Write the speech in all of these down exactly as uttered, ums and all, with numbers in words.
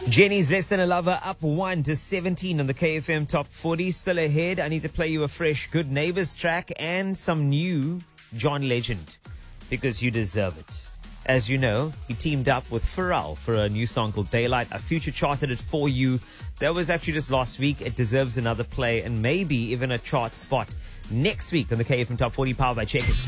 Jenny's Less Than a Lover up one to seventeen on the K F M Top forty. Still ahead. I need to play you a fresh Good Neighbours track and some new John Legend because you deserve it. As you know, he teamed up with Pharrell for a new song called Daylight. I future charted it for you. That was actually just last week. It deserves another play and maybe even a chart spot next week on the K F M Top forty, powered by Checkers.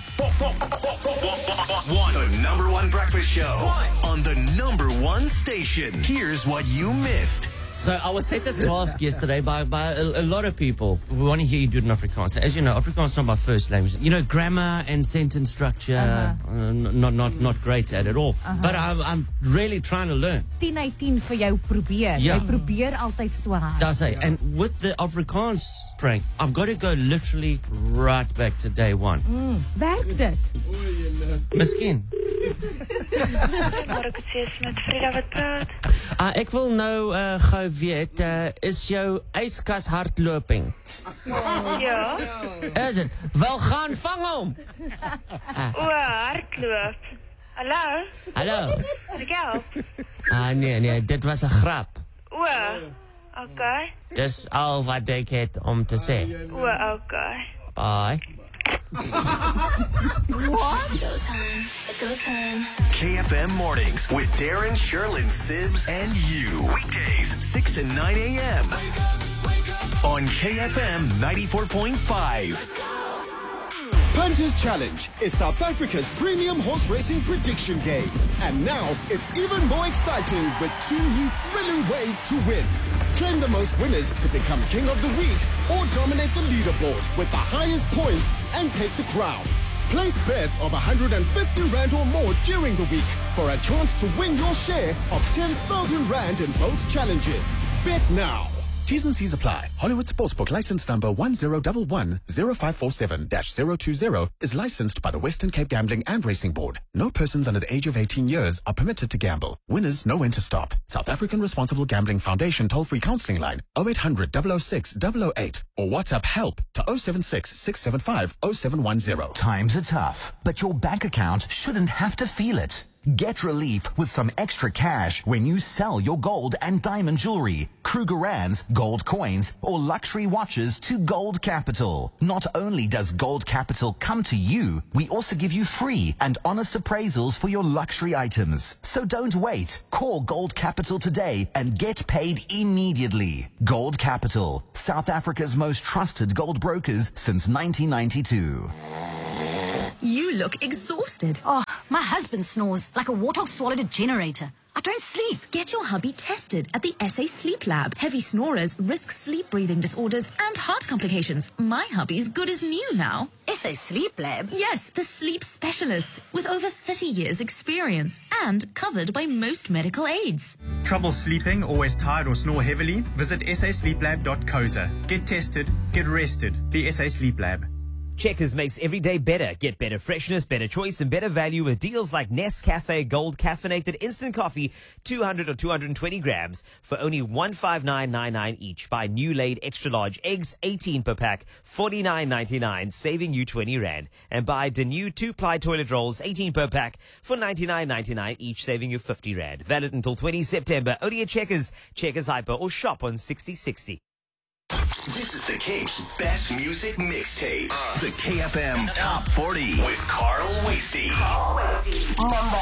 The number one breakfast show on the number one station. Here's what you missed. So I was set a task yesterday by, by a, a lot of people. We want to hear you do it in Afrikaans. As you know, Afrikaans is not my first language. You know, grammar and sentence structure, uh-huh. uh, not not not great at it all. Uh-huh. But I'm, I'm really trying to learn. ten uit ten vir jou probeer. Ja. Jy probeer altyd so hard. That's it. And with the Afrikaans prank, I've got to go literally right back to day one. Mm. Werk dit? Miskien. Uh, ek wil nou uh, gou weet, uh, is jou yskas hardloping? Ja. Is het? Wel gaan vang hom. Ah. O, hardloop. Hallo? Hallo. Ek help. Ah nee, nee, dit was 'n grap. O, okay. Dis al wat ek het om te sê. O, okay. Bye. What? It's go time. K F M Mornings with Darren, Sherlyn, Sibs, and you. Weekdays, six to nine a.m. on K F M ninety-four point five. Punches Challenge is South Africa's premium horse racing prediction game. And now it's even more exciting with two new thrilling ways to win. Claim the most winners to become King of the Week or dominate the leaderboard with the highest points and take the crown. Place bets of one hundred fifty rand or more during the week for a chance to win your share of ten thousand rand in both challenges. Bet now. T's and C's apply. Hollywood Sportsbook license number one zero one one zero five four seven dash zero two zero is licensed by the Western Cape Gambling and Racing Board. No persons under the age of eighteen years are permitted to gamble. Winners know when to stop. South African Responsible Gambling Foundation toll-free counseling line oh eight hundred, double oh six, double oh eight or WhatsApp help to oh seven six, six seven five, oh seven one zero. Times are tough, but your bank account shouldn't have to feel it. Get relief with some extra cash when you sell your gold and diamond jewelry, Krugerrands, gold coins, or luxury watches to Gold Capital. Not only does Gold Capital come to you, we also give you free and honest appraisals for your luxury items. So don't wait. Call Gold Capital today and get paid immediately. Gold Capital, South Africa's most trusted gold brokers since nineteen ninety-two. You look exhausted. Oh, my husband snores like a warthog swallowed a generator. I don't sleep. Get your hubby tested at the S A Sleep Lab. Heavy snorers risk sleep breathing disorders and heart complications. My hubby's good as new now. S A Sleep Lab? Yes, the sleep specialists with over thirty years experience and covered by most medical aids. Trouble sleeping, always tired or snore heavily? Visit s a sleep lab dot co za. Get tested, get rested. The S A Sleep Lab. Checkers makes every day better. Get better freshness, better choice, and better value with deals like Nescafe Gold Caffeinated Instant Coffee, two hundred or two hundred twenty grams for only one five nine nine nine each. Buy new laid extra large eggs, eighteen per pack, forty-nine ninety-nine, saving you twenty rand. And buy the new two-ply toilet rolls, eighteen per pack, for ninety-nine ninety-nine each, saving you fifty rand. Valid until twentieth September. Only at Checkers, Checkers Hyper, or shop on sixty sixty. This is the Cape's best music mixtape. Uh, the K F M Top forty with Carl Wasey. Number